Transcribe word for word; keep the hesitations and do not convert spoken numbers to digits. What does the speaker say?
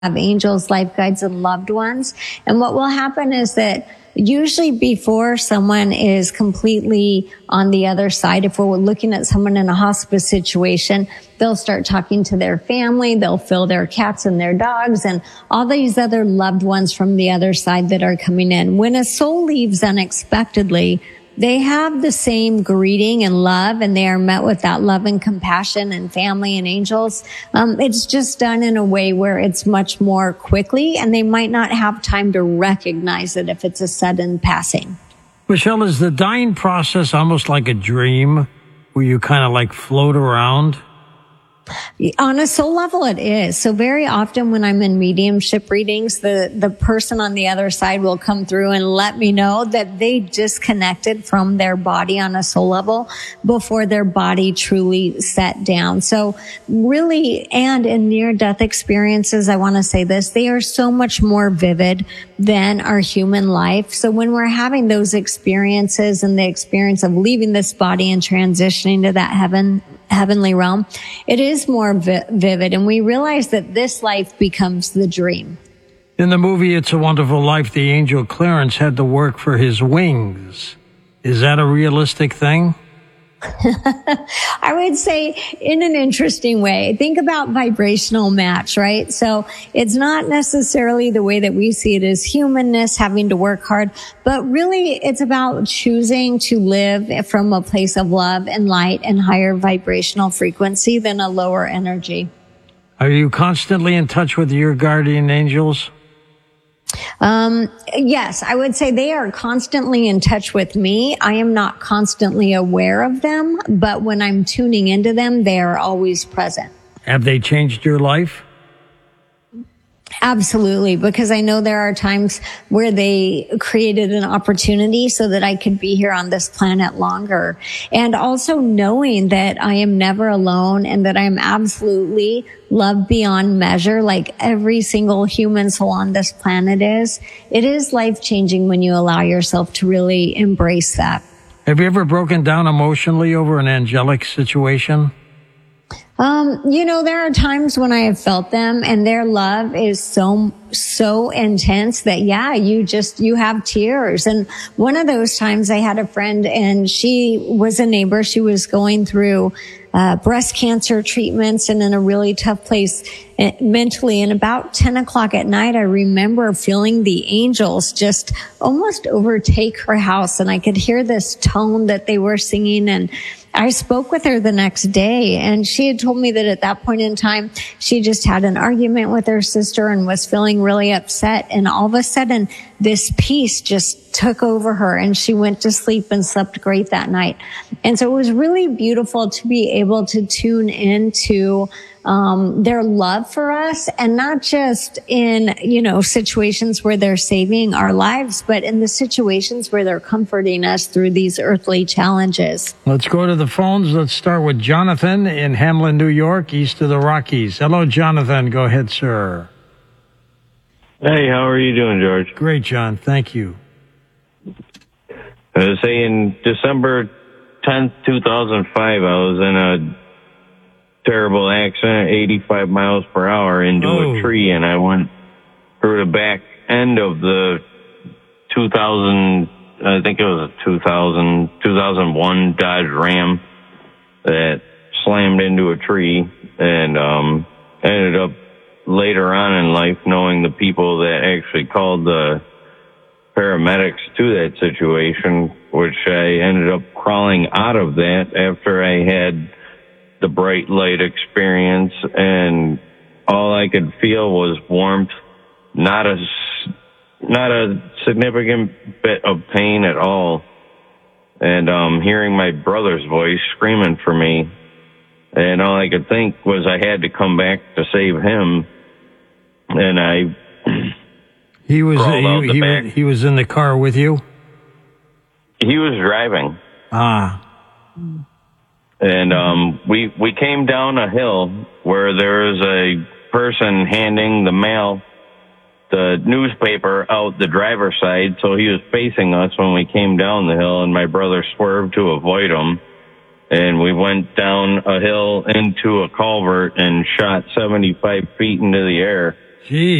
angels, life guides, and loved ones. And what will happen is that usually before someone is completely on the other side, if we're looking at someone in a hospice situation, they'll start talking to their family, they'll feel their cats and their dogs and all these other loved ones from the other side that are coming in. When a soul leaves unexpectedly, they have the same greeting and love, and they are met with that love and compassion and family and angels. Um, it's just done in a way where it's much more quickly, and they might not have time to recognize it if it's a sudden passing. Michelle, is the dying process almost like a dream where you kind of like float around? On a soul level, it is. So very often when I'm in mediumship readings, the, the person on the other side will come through and let me know that they disconnected from their body on a soul level before their body truly set down. So really, and in near-death experiences, I want to say this, they are so much more vivid than our human life. So when we're having those experiences and the experience of leaving this body and transitioning to that heaven, heavenly realm, it is more vi- vivid, and we realize that this life becomes the dream. In the movie It's a Wonderful Life, the angel Clarence had to work for his wings. Is that a realistic thing? I would say in an interesting way. Think about vibrational match, right? So it's not necessarily the way that we see it as humanness, having to work hard, but really it's about choosing to live from a place of love and light and higher vibrational frequency than a lower energy. Are you constantly in touch with your guardian angels? Um, yes, I would say they are constantly in touch with me. I am not constantly aware of them, but when I'm tuning into them, they are always present. Have they changed your life? Absolutely, because I know there are times where they created an opportunity so that I could be here on this planet longer. And also knowing that I am never alone and that I am absolutely loved beyond measure, like every single human soul on this planet is. It is life-changing when you allow yourself to really embrace that. Have you ever broken down emotionally over an angelic situation? Um, you know, there are times when I have felt them, and their love is so, so intense that, yeah, you just, you have tears. And one of those times I had a friend, and she was a neighbor. She was going through uh, breast cancer treatments and in a really tough place uh, mentally. And about ten o'clock at night, I remember feeling the angels just almost overtake her house. And I could hear this tone that they were singing, and I spoke with her the next day, and she had told me that at that point in time, she just had an argument with her sister and was feeling really upset. And all of a sudden, this peace just took over her, and she went to sleep and slept great that night. And so it was really beautiful to be able to tune into um their love for us, and not just in, you know, situations where they're saving our lives, but in the situations where they're comforting us through these earthly challenges. Let's go to the phones. Let's start with Jonathan in Hamlin, New York, east of the Rockies. Hello, Jonathan. Go ahead, sir. Hey, how are you doing, George? Great, John. Thank you. I was saying December tenth, two thousand five, I was in a terrible accident, eighty-five miles per hour into oh. a tree, and I went through the back end of the two thousand, I think it was a two thousand, two thousand one Dodge Ram that slammed into a tree, and um, ended up later on in life knowing the people that actually called the paramedics to that situation, which I ended up crawling out of that after I had the bright light experience, and all I could feel was warmth, not a, not a significant bit of pain at all. And um, hearing my brother's voice screaming for me, and all I could think was I had to come back to save him. And I he was crawled out he, the he, back. he was in the car with you? He was driving. Ah. And um, we we came down a hill where there was a person handing the mail, the newspaper, out the driver's side. So he was facing us when we came down the hill, and my brother swerved to avoid him. And we went down a hill into a culvert and shot seventy-five feet into the air. Gee.